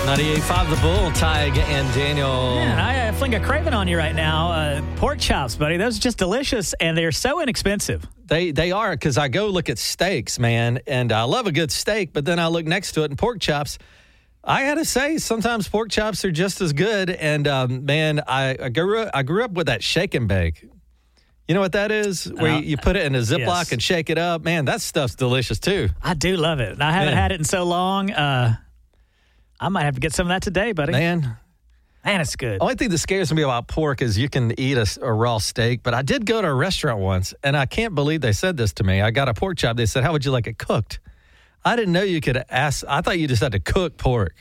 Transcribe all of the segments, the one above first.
98.5 The Bull, Tig and Daniel. Man, I fling a craving on you right now. Pork chops, buddy. Those are just delicious, and they're so inexpensive. They are, because I go look at steaks, man, and I love a good steak, but then I look next to it, and pork chops, I got to say, sometimes pork chops are just as good. And, man, I grew up with that shake and bake. You know what that is? Where you put it in a Ziploc yes. and shake it up. Man, that stuff's delicious, too. I do love it. I haven't had it in so long. I might have to get some of that today, buddy. Man, it's good. only thing that scares me about pork is you can eat a raw steak. But I did go to a restaurant once, and I can't believe they said this to me. I got a pork chop. They said, how would you like it cooked? I didn't know you could ask. I thought you just had to cook pork.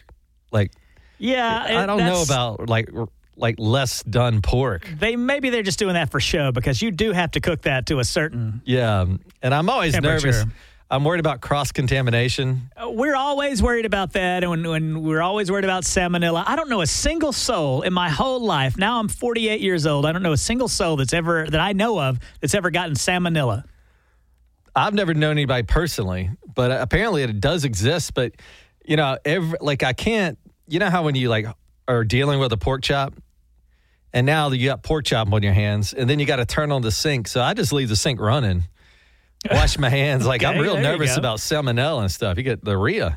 I don't know about like less done pork. Maybe they're just doing that for show, because you do have to cook that to a certain and I'm always nervous. I'm worried about cross-contamination. We're always worried about that, and when we're always worried about salmonella. I don't know a single soul in my whole life. Now I'm 48 years old. I don't know a single soul that I know of that's ever gotten salmonella. I've never known anybody personally, but apparently it does exist. But I can't. You know how when you are dealing with a pork chop, and now you got pork chop on your hands, and then you got to turn on the sink. So I just leave the sink running. Wash my hands. Okay, I'm real nervous about salmonella and stuff. You get the rhea.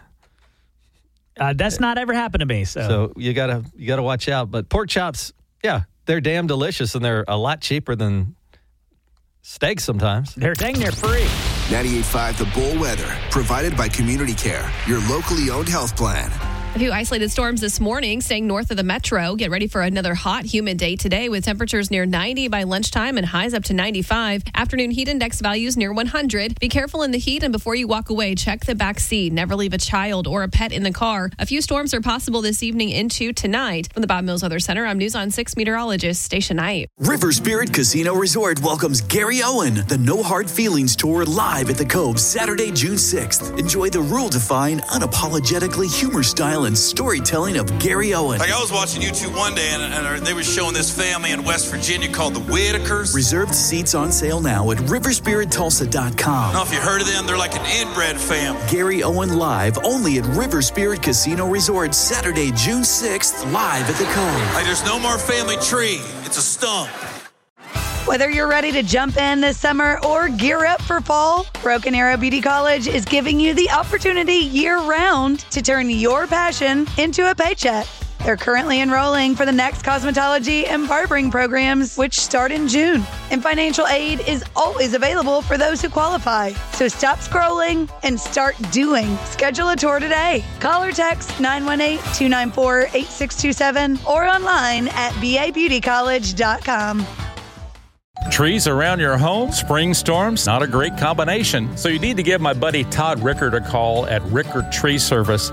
That's not ever happened to me. So you gotta watch out. But pork chops, they're damn delicious, and they're a lot cheaper than steaks sometimes. They're free. 98.5 The Bull weather, provided by Community Care, your locally owned health plan. A few isolated storms this morning, staying north of the metro. Get ready for another hot, humid day today with temperatures near 90 by lunchtime and highs up to 95. Afternoon heat index values near 100. Be careful in the heat, and before you walk away, check the back seat. Never leave a child or a pet in the car. A few storms are possible this evening into tonight. From the Bob Mills Weather Center, I'm News on 6 meteorologist Stacia Knight. River Spirit Casino Resort welcomes Gary Owen, the No Hard Feelings Tour, live at the Cove Saturday, June 6th. Enjoy the rule-defying, unapologetically humor style and storytelling of Gary Owen. I was watching YouTube one day, and they were showing this family in West Virginia called the Whitakers. Reserved seats on sale now at riverspirittulsa.com. I don't know if you heard of them. They're like an inbred family. Gary Owen live only at River Spirit Casino Resort Saturday, June 6th, live at the Cove. There's no more family tree. It's a stump. Whether you're ready to jump in this summer or gear up for fall, Broken Arrow Beauty College is giving you the opportunity year-round to turn your passion into a paycheck. They're currently enrolling for the next cosmetology and barbering programs, which start in June. And financial aid is always available for those who qualify. So stop scrolling and start doing. Schedule a tour today. Call or text 918-294-8627 or online at babeautycollege.com. Trees around your home, spring storms, not a great combination. So you need to give my buddy Todd Rickard a call at Rickard Tree Service,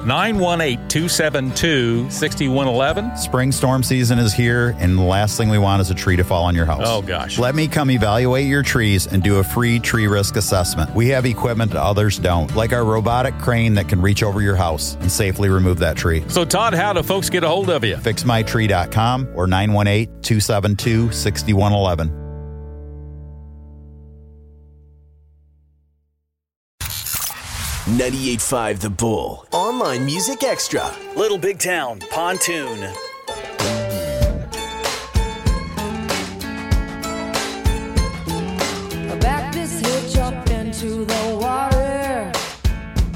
918-272-6111. Spring storm season is here, and the last thing we want is a tree to fall on your house. Oh, gosh. Let me come evaluate your trees and do a free tree risk assessment. We have equipment that others don't, like our robotic crane that can reach over your house and safely remove that tree. So, Todd, how do folks get a hold of you? FixMyTree.com or 918-272-6111. 98.5 The Bull. Online Music Extra. Little Big Town, Pontoon.